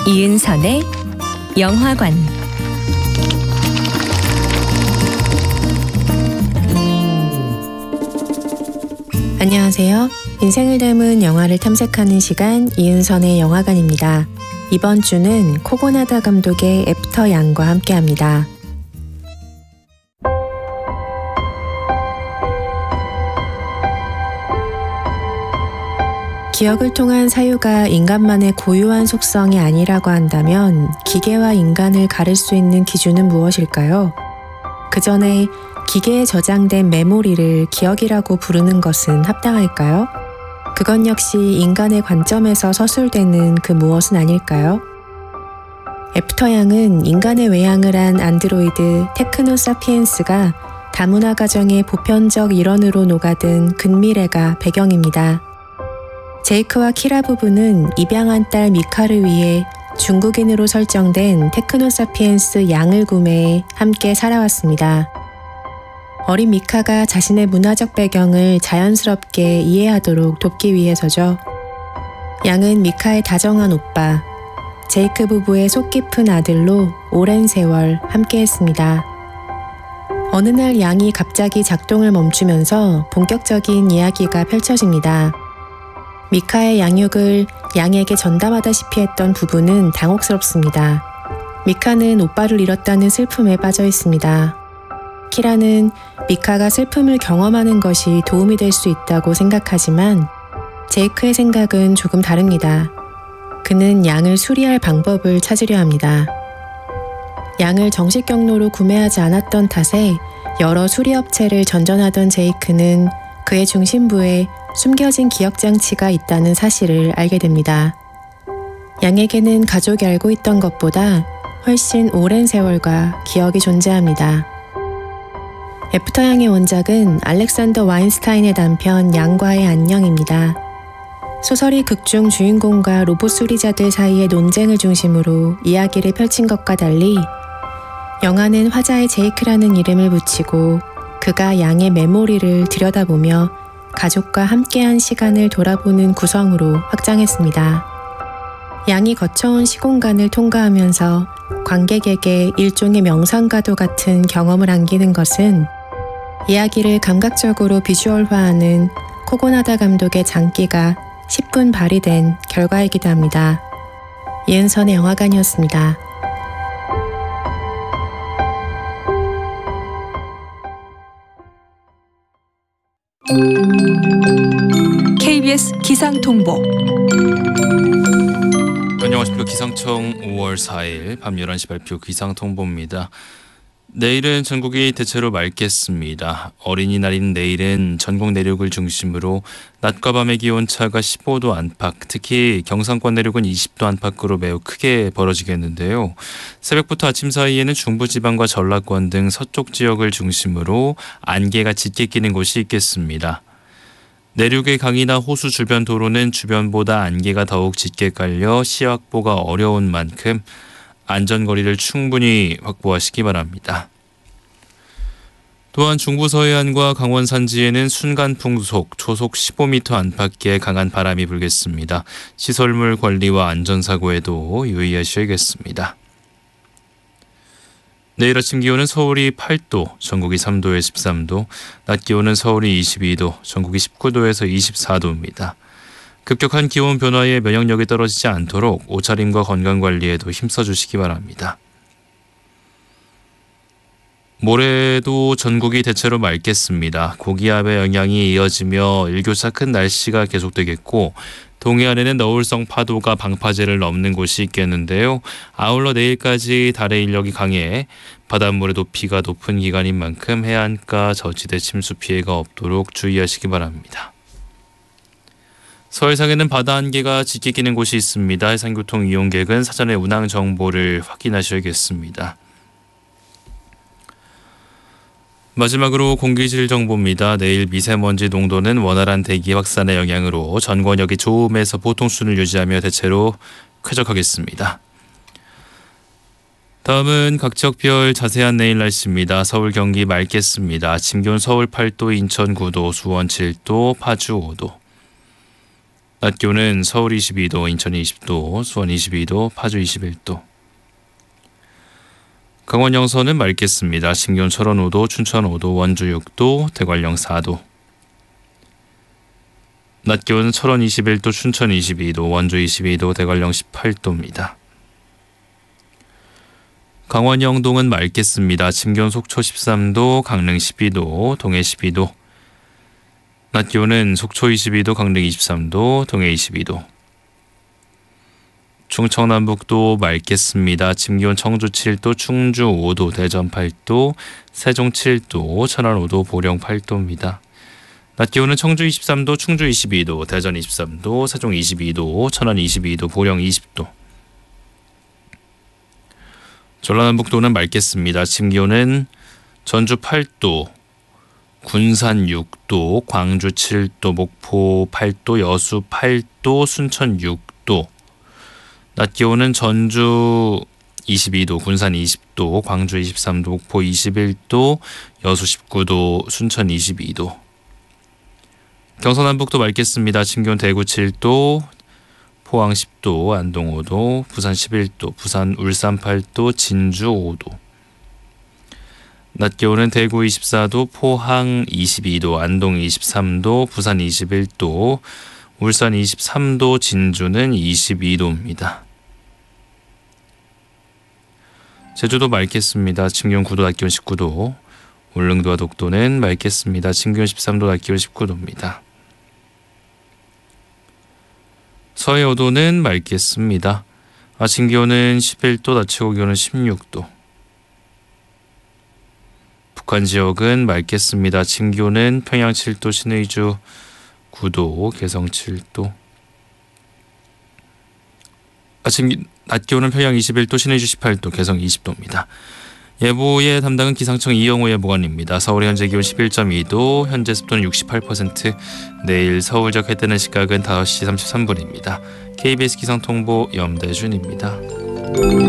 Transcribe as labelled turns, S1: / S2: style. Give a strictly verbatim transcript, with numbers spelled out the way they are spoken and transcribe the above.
S1: 이은선의 영화관,
S2: 안녕하세요. 인생을 닮은 영화를 탐색하는 시간 이은선의 영화관입니다. 이번 주는 코고나다 감독의 애프터 양과 함께합니다. 기억을 통한 사유가 인간만의 고유한 속성이 아니라고 한다면 기계와 인간을 가릴 수 있는 기준은 무엇일까요? 그 전에 기계에 저장된 메모리를 기억이라고 부르는 것은 합당할까요? 그건 역시 인간의 관점에서 서술되는 그 무엇은 아닐까요? 애프터 양은 인간의 외양을 한 안드로이드 테크노사피엔스가 다문화 가정의 보편적 일원으로 녹아든 근미래가 배경입니다. 제이크와 키라 부부는 입양한 딸 미카를 위해 중국인으로 설정된 테크노사피엔스 양을 구매해 함께 살아왔습니다. 어린 미카가 자신의 문화적 배경을 자연스럽게 이해하도록 돕기 위해서죠. 양은 미카의 다정한 오빠, 제이크 부부의 속 깊은 아들로 오랜 세월 함께했습니다. 어느 날 양이 갑자기 작동을 멈추면서 본격적인 이야기가 펼쳐집니다. 미카의 양육을 양에게 전담하다시피 했던 부부는 당혹스럽습니다. 미카는 오빠를 잃었다는 슬픔에 빠져 있습니다. 키라는 미카가 슬픔을 경험하는 것이 도움이 될 수 있다고 생각하지만 제이크의 생각은 조금 다릅니다. 그는 양을 수리할 방법을 찾으려 합니다. 양을 정식 경로로 구매하지 않았던 탓에 여러 수리업체를 전전하던 제이크는 그의 중심부에 숨겨진 기억장치가 있다는 사실을 알게 됩니다. 양에게는 가족이 알고 있던 것보다 훨씬 오랜 세월과 기억이 존재합니다. 애프터 양의 원작은 알렉산더 와인스타인의 단편 양과의 안녕입니다. 소설이 극중 주인공과 로봇 수리자들 사이의 논쟁을 중심으로 이야기를 펼친 것과 달리 영화는 화자의 제이크라는 이름을 붙이고 그가 양의 메모리를 들여다보며 가족과 함께한 시간을 돌아보는 구성으로 확장했습니다. 양이 거쳐온 시공간을 통과하면서 관객에게 일종의 명상과도 같은 경험을 안기는 것은 이야기를 감각적으로 비주얼화하는 코고나다 감독의 장기가 십 분 발휘된 결과이기도 합니다. 이은선의 영화관이었습니다.
S1: 케이비에스 기상통보.
S3: 안녕하십니까. 기상청 오월 사일 밤 열한 시 발표 기상통보입니다. 내일은 전국이 대체로 맑겠습니다. 어린이날인 내일은 전국 내륙을 중심으로 낮과 밤의 기온차가 십오 도 안팎, 특히 경상권 내륙은 이십 도 안팎으로 매우 크게 벌어지겠는데요. 새벽부터 아침 사이에는 중부지방과 전라권 등 서쪽 지역을 중심으로 안개가 짙게 끼는 곳이 있겠습니다. 내륙의 강이나 호수 주변 도로는 주변보다 안개가 더욱 짙게 깔려 시야 확보가 어려운 만큼 안전거리를 충분히 확보하시기 바랍니다. 또한 중부 서해안과 강원 산지에는 순간풍속, 초속 십오 미터 안팎의 강한 바람이 불겠습니다. 시설물 관리와 안전사고에도 유의하셔야겠습니다. 내일 아침 기온은 서울이 팔 도, 전국이 삼 도에서 십삼 도, 낮 기온은 서울이 이십이 도, 전국이 십구 도에서 이십사 도입니다. 급격한 기온 변화에 면역력이 떨어지지 않도록 옷차림과 건강관리에도 힘써주시기 바랍니다. 모레도 전국이 대체로 맑겠습니다. 고기압의 영향이 이어지며 일교차 큰 날씨가 계속되겠고 동해안에는 너울성 파도가 방파제를 넘는 곳이 있겠는데요. 아울러 내일까지 달의 인력이 강해 바닷물의 높이가 높은 기간인 만큼 해안가 저지대 침수 피해가 없도록 주의하시기 바랍니다. 서해상에는 바다 안개가 짙게 끼는 곳이 있습니다. 해상교통 이용객은 사전에 운항 정보를 확인하셔야겠습니다. 마지막으로 공기질 정보입니다. 내일 미세먼지 농도는 원활한 대기 확산의 영향으로 전 권역이 좋음에서 보통 수준을 유지하며 대체로 쾌적하겠습니다. 다음은 각 지역별 자세한 내일 날씨입니다. 서울, 경기 맑겠습니다. 아침 기온 서울 팔 도, 인천 구 도, 수원 칠 도, 파주 오 도. 낮 기온은 서울 이십이 도, 인천 이십 도, 수원 이십이 도, 파주 이십일 도. 강원 영서는 맑겠습니다. 아침 기온 철원 오 도, 춘천 오 도, 원주 육 도, 대관령 사 도. 낮 기온은 철원 이십일 도, 춘천 이십이 도, 원주 이십이 도, 대관령 십팔 도입니다. 강원 영동은 맑겠습니다. 아침 기온 속초 십삼 도, 강릉 십이 도, 동해 십이 도. 낮 기온은 속초 이십이 도, 강릉 이십삼 도, 동해 이십이 도. 충청남북도 맑겠습니다. 아침 기온 청주 칠 도, 충주 오 도, 대전 팔 도, 세종 칠 도, 천안 오 도, 보령 팔 도입니다. 낮 기온은 청주 이십삼 도, 충주 이십이 도, 대전 이십삼 도, 세종 이십이 도, 천안 이십이 도, 보령 이십 도. 전라남북도는 맑겠습니다. 아침 기온은 전주 팔 도, 군산 육 도, 광주 칠 도, 목포 팔 도, 여수 팔 도, 순천 육 도. 낮 기온은 전주 이십이 도, 군산 이십 도, 광주 이십삼 도, 목포 이십일 도, 여수 십구 도, 순천 이십이 도. 경서남북도 맑겠습니다. 아침 기온 대구 칠 도, 포항 십 도, 안동 오 도, 부산 십일 도, 부산 울산 팔 도, 진주 오 도. 낮 기온은 대구 이십사 도, 포항 이십이 도, 안동 이십삼 도, 부산 이십일 도, 울산 이십삼 도, 진주는 이십이 도입니다. 제주도 맑겠습니다. 아침 기온 구 도, 낮 기온 십구 도. 울릉도와 독도는 맑겠습니다. 아침 기온 십삼 도, 낮 기온 십구 도입니다. 서해 오 도는 맑겠습니다. 아침 기온은 십일 도, 낮 최고 기온은 십육 도. 북한 지역은 맑겠습니다. 아침 기온은 평양 칠 도, 신의주 구 도, 개성 칠 도. 아침 낮 기온은 평양 이십일 도, 신의주 십팔 도, 개성 이십 도입니다. 예보의 담당은 기상청 이영호 예보관입니다. 서울의 현재 기온 십일 점 이 도, 현재 습도는 육십팔 퍼센트, 내일 서울 지역 해 뜨는 시각은 다섯 시 삼십삼 분입니다. 케이비에스 기상통보 염대준입니다.